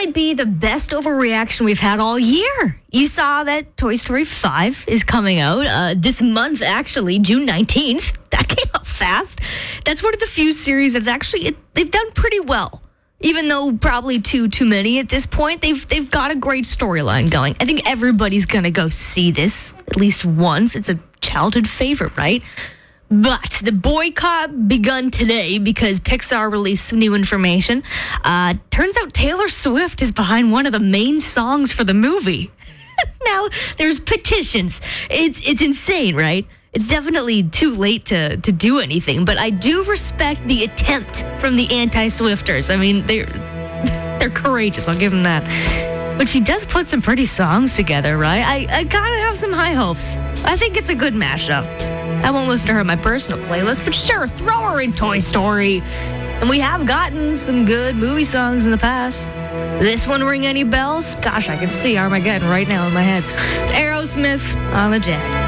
might be the best overreaction we've had all year. You saw that Toy Story 5 is coming out this month, actually, June 19th. That came out fast. That's one of the few series that's actually, they've done pretty well. Even though probably too many at this point, they've got a great storyline going. I think everybody's going to go see this at least once. It's a childhood favorite, right? But the boycott begun today because Pixar released some new information. Turns out Taylor Swift is behind one of the main songs for the movie. Now, there's petitions. It's insane, right? It's definitely too late to do anything, but I do respect the attempt from the anti-Swifters. I mean, they're courageous, I'll give them that. But she does put some pretty songs together, right? I kind of have some high hopes. I think it's a good mashup. I won't listen to her on my personal playlist, but sure, throw her in Toy Story. And we have gotten some good movie songs in the past. This one ring any bells? Gosh, I can see Armageddon right now in my head. It's Aerosmith on the Jet.